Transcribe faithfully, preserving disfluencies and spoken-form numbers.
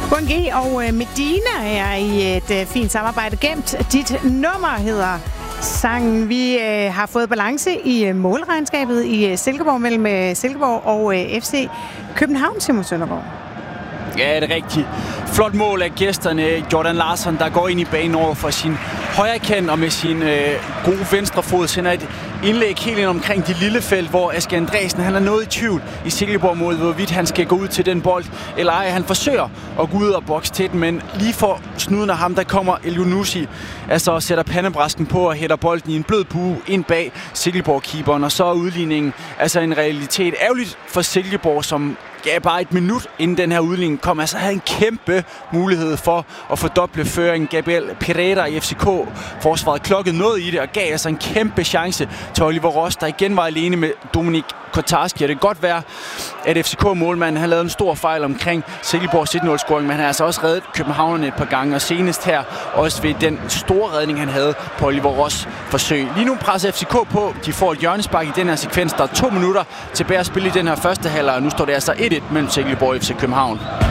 Bungie og Medina er i et fint samarbejde. Gemt dit nummer hedder sangen. Vi øh, har fået balance i målregnskabet i Silkeborg mellem Silkeborg og øh, F C København, Simon Søndergaard. Ja, det er rigtigt. Flot mål af gæsterne. Jordan Larsson, der går ind i banen over for sin højre kant og med sin øh, gode venstre fod sender et indlæg helt ind omkring de lille felt, hvor Aske Andresen han er noget i tvivl i Silkeborg mod, hvorvidt han skal gå ud til den bold, eller ej. Han forsøger at gå ud og bokse til den, men lige for snuden af ham, der kommer Elyounoussi, altså sætter pandebræsten på og hætter bolden i en blød bue ind bag Silkeborg-keeperen, og så er udligningen altså en realitet. Ærgerligt for Silkeborg, som ja, bare et minut inden den her udligning kom, altså havde en kæmpe mulighed for at fordoble føringen. Gabriel Pereira i F C K-forsvaret klokkede noget i det og gav altså en kæmpe chance til Oliver Ross, der igen var alene med Dominik Kotarski. Og det kan godt være, at F C K-målmanden har lavet en stor fejl omkring Silkeborgs et nul-scoring, men han har altså også reddet københavnerne et par gange, og senest her også ved den store redning, han havde på Oliver Ross' forsøg. Lige nu presser F C K på. De får et hjørnespark i den her sekvens. Der er to minutter tilbage at spille i den her første halvleg, og nu står det altså et et mellem Silkeborg og F C København.